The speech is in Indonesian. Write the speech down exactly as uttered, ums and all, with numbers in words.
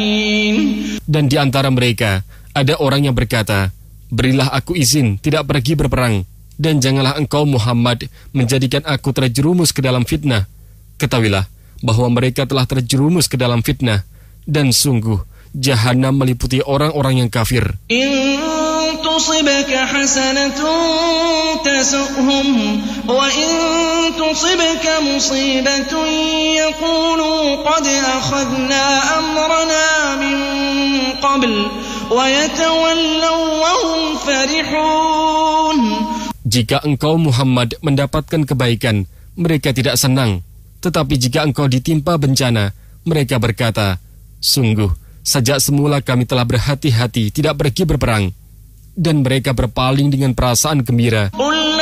Dan di antara mereka ada orang yang berkata, berilah aku izin tidak pergi berperang, dan janganlah engkau Muhammad menjadikan aku terjerumus ke dalam fitnah. Ketahuilah bahwa mereka telah terjerumus ke dalam fitnah, dan sungguh Jahannam meliputi orang-orang yang kafir. In tusibka hasanatun tasu'hum wa in tusibka musibatun yaqulu qad akhadna amrana min qabl wa yatawallaw wa hum farihun. Jika engkau Muhammad mendapatkan kebaikan, mereka tidak senang. Tetapi jika engkau ditimpa bencana, mereka berkata, sungguh sejak semula kami telah berhati-hati tidak pergi berperang. Dan mereka berpaling dengan perasaan gembira.